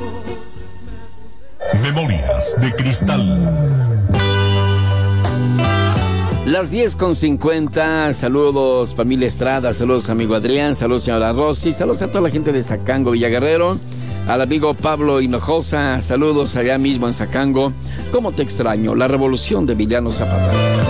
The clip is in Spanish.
Memorias de Cristal. Las 10:50, saludos familia Estrada, saludos amigo Adrián, saludos señora Rosy, saludos a toda la gente de Zacango, Villaguerrero, al amigo Pablo Hinojosa, saludos allá mismo en Zacango. ¿Cómo te extraño? La revolución de Emiliano Zapata.